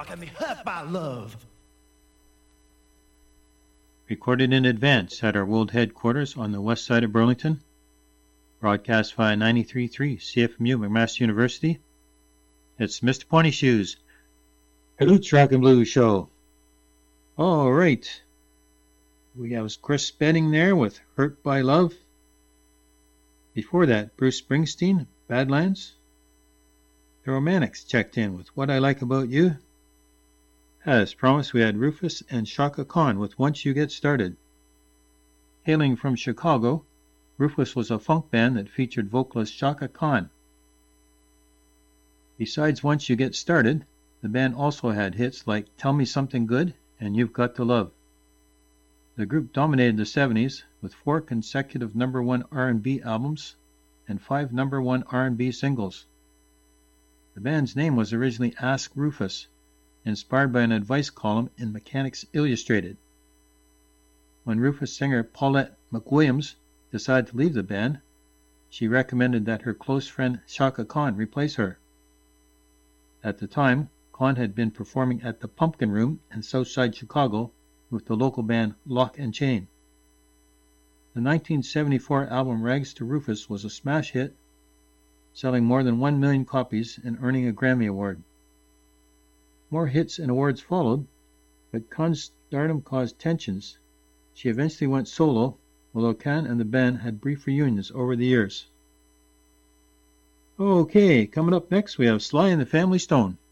got me hurt by love. Recorded in advance at our world headquarters on the west side of Burlington. Broadcast via 93.3 CFMU McMaster University. It's Mr. Pony Shoes. It's Rock and Blues Show. All right. We have Chris Spedding there with Hurt by Love. Before that, Bruce Springsteen, Badlands. The Romantics checked in with What I Like About You. As promised, we had Rufus and Chaka Khan with Once You Get Started. Hailing from Chicago, Rufus was a funk band that featured vocalist Chaka Khan. Besides Once You Get Started, the band also had hits like Tell Me Something Good and You've Got to Love. The group dominated the 70s with 4 consecutive number 1 R&B albums and 5 number 1 R&B singles. The band's name was originally Ask Rufus, inspired by an advice column in Mechanics Illustrated. When Rufus singer Paulette McWilliams decided to leave the band, she recommended that her close friend Chaka Khan replace her. At the time, Khan had been performing at the Pumpkin Room in Southside Chicago with the local band Lock and Chain. The 1974 album Rags to Rufus was a smash hit, selling more than 1 million copies and earning a Grammy Award. More hits and awards followed, but Khan's stardom caused tensions. She eventually went solo, although Khan and the band had brief reunions over the years. Okay, coming up next we have Sly and the Family Stone.